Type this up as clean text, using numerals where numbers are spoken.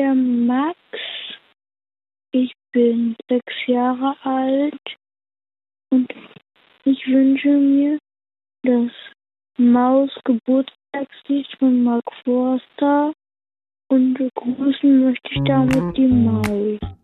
der Max. Ich bin 6 Jahre alt und ich wünsche mir das Maus-Geburtstagslied von Mark Forster und grüßen möchte ich damit die Maus.